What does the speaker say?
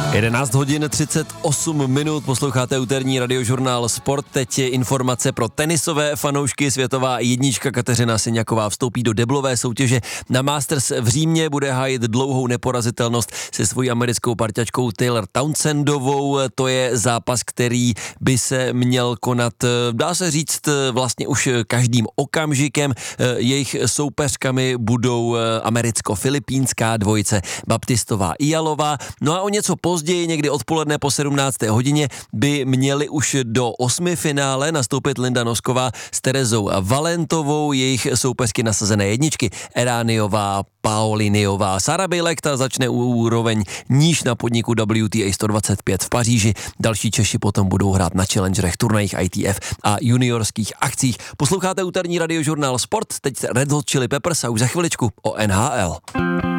11 hodin 38 minut, posloucháte úterní radiožurnál Sport. Teď je informace pro tenisové fanoušky. Světová jednička Kateřina Siniaková vstoupí do deblové soutěže na Masters v Římě, bude hájit dlouhou neporazitelnost se svojí americkou parťačkou Taylor Townsendovou. To je zápas, který by se měl konat, dá se říct, vlastně už každým okamžikem. Jejich soupeřkami budou americko-filipínská dvojice Baptistová Iyalová. No a o něco později, někdy odpoledne po 17. hodině, by měli už do osmifinále nastoupit Linda Nosková s Terezou Valentovou, jejich soupeřky nasazené jedničky Erániová, Paoliniová. Sara Bejlek začne úroveň níž na podniku WTA 125 v Paříži. Další Češi potom budou hrát na challengerech, turnajích ITF a juniorských akcích. Posloucháte úterní radiožurnál Sport, teď Red Hot Chili Peppers a už za chviličku o NHL.